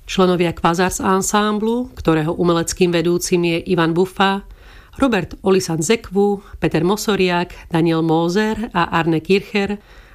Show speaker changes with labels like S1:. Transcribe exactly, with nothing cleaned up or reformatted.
S1: Členovia Quasars Ensemble, ktorého umeleckým vedúcim je Ivan Buffa, Robert Olisan Zekvu, Peter Mosoriak, Daniel Moser a Arne Kircher,